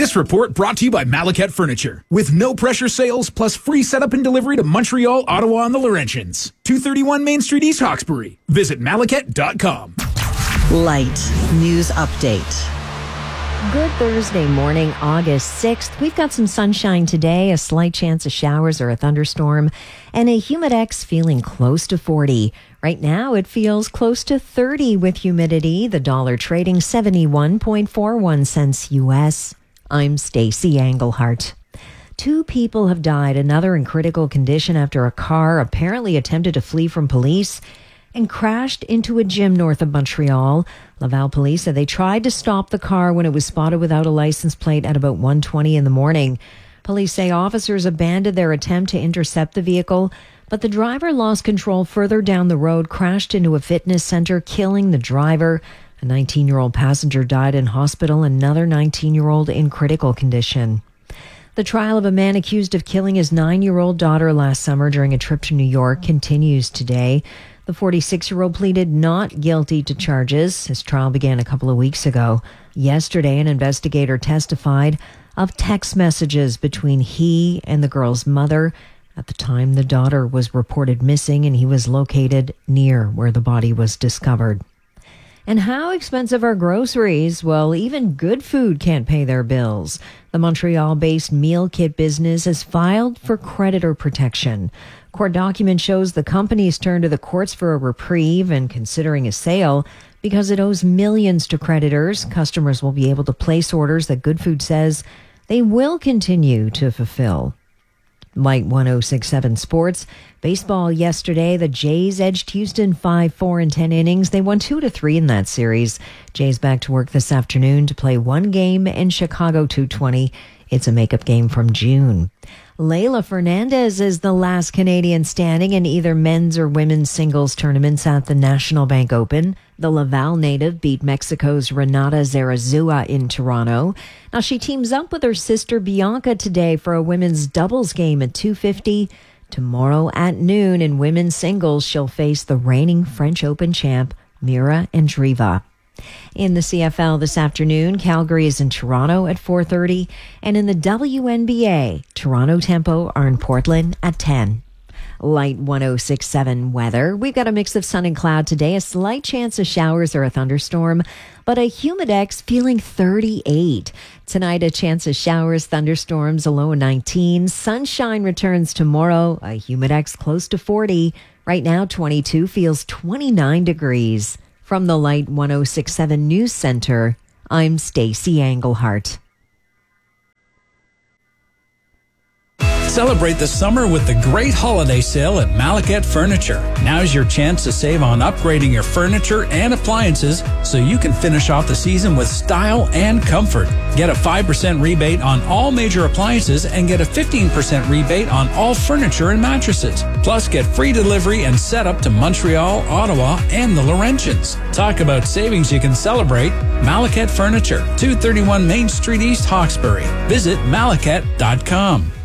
This report brought to you by Malaket Furniture. With no pressure sales plus free setup and delivery to Montreal, Ottawa, and the Laurentians. 231 Main Street, East Hawkesbury. Visit Malaket.com. Light News Update. Good Thursday morning, August 6th. We've got some sunshine today, a slight chance of showers or a thunderstorm, and a humidex feeling close to 40. Right now, it feels close to 30 with humidity. The dollar trading 71.41 cents U.S. I'm Stacey Englehart. 2 people have died, another in critical condition after a car apparently attempted to flee from police and crashed into a gym north of Montreal. Laval police said they tried to stop the car when it was spotted without a license plate at about 1:20 in the morning. Police say officers abandoned their attempt to intercept the vehicle, but the driver lost control further down the road, crashed into a fitness center, killing the driver. A 19-year-old passenger died in hospital, another 19-year-old in critical condition. The trial of a man accused of killing his 9-year-old daughter last summer during a trip to New York continues today. The 46-year-old pleaded not guilty to charges. His trial began a couple of weeks ago. Yesterday, an investigator testified of text messages between he and the girl's mother. At the time, the daughter was reported missing, and he was located near where the body was discovered. And how expensive are groceries? Well, even good food can't pay their bills. The Montreal-based meal kit business has filed for creditor protection. Court document shows the company's turned to the courts for a reprieve and considering a sale because it owes millions to creditors. Customers will be able to place orders that Good Food says they will continue to fulfill. Light 1067 Sports. Baseball yesterday, the Jays edged Houston 5-4 in 10 innings. They won 2-3 in that series. Jays back to work this afternoon to play one game in Chicago 220. It's a makeup game from June. Leylah Fernandez is the last Canadian standing in either men's or women's singles tournaments at the National Bank Open. The Laval native beat Mexico's Renata Zarazua in Toronto. Now she teams up with her sister Bianca today for a women's doubles game at 2:50. Tomorrow at noon in women's singles, she'll face the reigning French Open champ Mira Andreeva. In the CFL this afternoon, Calgary is in Toronto at 4:30, and in the WNBA, Toronto Tempo are in Portland at 10. Light 1067 weather. We've got a mix of sun and cloud today, a slight chance of showers or a thunderstorm, but a humidex feeling 38. Tonight, a chance of showers, thunderstorms, a low of 19. Sunshine returns tomorrow, a humidex close to 40. Right now, 22 feels 29 degrees. From the Light 1067 News Center, I'm Stacey Englehart. Celebrate the summer with the great holiday sale at Malaket Furniture. Now's your chance to save on upgrading your furniture and appliances so you can finish off the season with style and comfort. Get a 5% rebate on all major appliances and get a 15% rebate on all furniture and mattresses. Plus, get free delivery and setup to Montreal, Ottawa, and the Laurentians. Talk about savings you can celebrate. Malaket Furniture, 231 Main Street, East Hawkesbury. Visit Malaket.com.